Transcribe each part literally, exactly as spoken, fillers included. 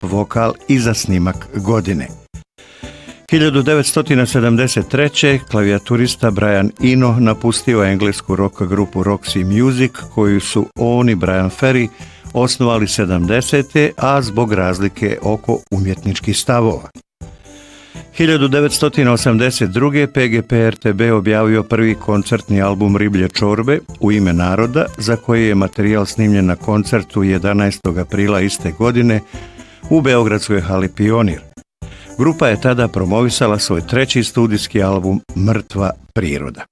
vokal i za snimak godine. hiljadu devetsto sedamdeset treće. klavijaturista Brian Eno napustio englesku rock grupu Roxy Music, koju su on i Brian Ferry osnovali sedamdesete. a zbog razlike oko umjetničkih stavova. hiljadu devetsto osamdeset druge. P G P R T B objavio prvi koncertni album Riblje čorbe u ime naroda, za koji je materijal snimljen na koncertu jedanaestog aprila iste godine u beogradskoj hali Pionir. Grupa je tada promovisala svoj treći studijski album Mrtva priroda.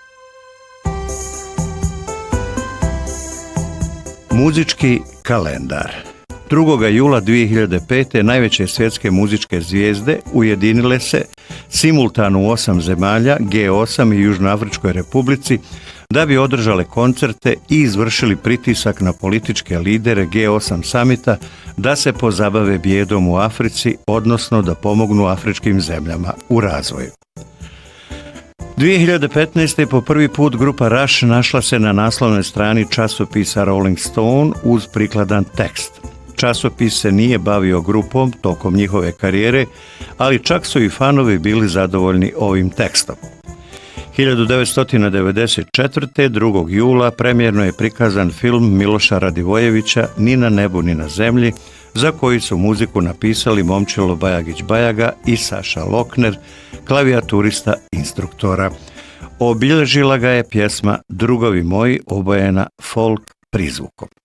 Muzički kalendar. drugog jula dvije hiljade pete. najveće svjetske muzičke zvijezde ujedinile se simultano u osam zemalja, G osam i Južnoafričkoj republici, da bi održale koncerte i izvršili pritisak na političke lidere G osam samita da se pozabave bijedom u Africi, odnosno da pomognu afričkim zemljama u razvoju. dvije hiljade petnaeste. po prvi put grupa Rush našla se na naslovnoj strani časopisa Rolling Stone uz prikladan tekst. Časopis se nije bavio grupom tokom njihove karijere, ali čak su i fanovi bili zadovoljni ovim tekstom. hiljadu devetsto devedeset četvrte. drugog jula premijerno je prikazan film Miloša Radivojevića Ni na nebu ni na zemlji, za koji su muziku napisali Momčilo Bajagić-Bajaga i Saša Lokner, klavijaturista instruktora. Obilježila ga je pjesma Drugovi moji, obojena folk prizvukom.